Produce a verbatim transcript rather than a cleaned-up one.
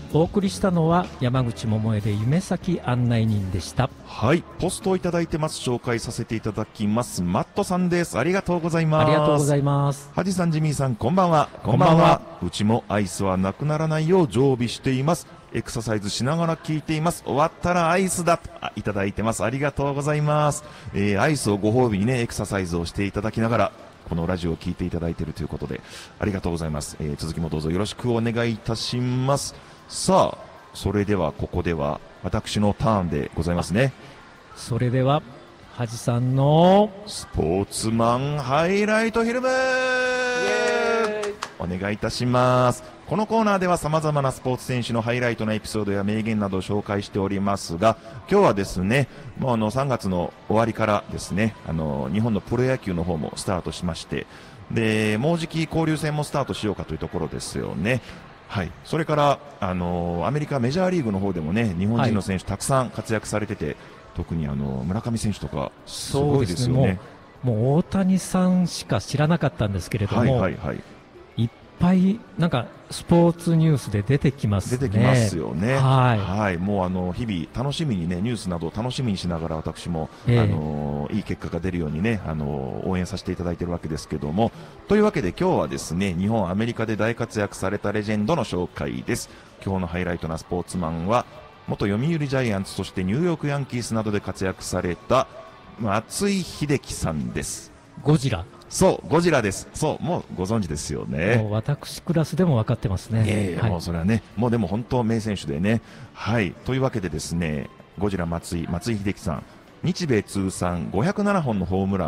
お送りしたのは山口百恵で夢先案内人でした。 はい、ポストをいただいてます。紹介させていただきます。マットさんです。ありがとうございます。 ありがとうございます。 ハジさん、ジミーさん、こんばんは。 こんばんは。 うちもアイスはなくならないよう常備しています。エクササイズしながら聞いています。終わったらアイスだといただいてます。ありがとうございます。えー、アイスをご褒美にね、エクササイズをしていただきながらこのラジオを聞いていただいているということでありがとうございます。えー、続きもどうぞよろしくお願いいたします。さあ、それではここでは私のターンでございますね。 それではハジさんのスポーツマンハイライトフィルムお願いいたします。このコーナーでは様々なスポーツ選手のハイライトなエピソードや名言などを紹介しておりますが、今日はですね、もうあのさんがつの終わりからですね、あの日本のプロ野球の方もスタートしまして、でもうじき交流戦もスタートしようかというところですよね。はい、それからあのアメリカメジャーリーグの方でもね、日本人の選手たくさん活躍されてて、はい、特にあの村上選手とかすごいですよね。 もう、もう大谷さんしか知らなかったんですけれども、はいはいはい、いっぱいなんかスポーツニュースで出てきますね。 出てきますよね。 はい、 はい、もうあの日々楽しみにね、ニュースなどを楽しみにしながら私も、えー、あのいい結果が出るようにね、あの応援させていただいているわけですけども、というわけで今日はですね、日本アメリカで大活躍されたレジェンドの紹介です。今日のハイライトなスポーツマンは元読売ジャイアンツ、そしてニューヨークヤンキースなどで活躍された松井秀喜さんです。 ゴジラ。 そう、ゴジラです。そう、もうご存知ですよね。 もう私クラスでも分かってますね。 いやいや、はい、もうそれはね、もうでも本当名選手でね。はい、というわけでですね、ゴジラ松井、松井秀喜さん、日米通算ごひゃくななほんのホームラン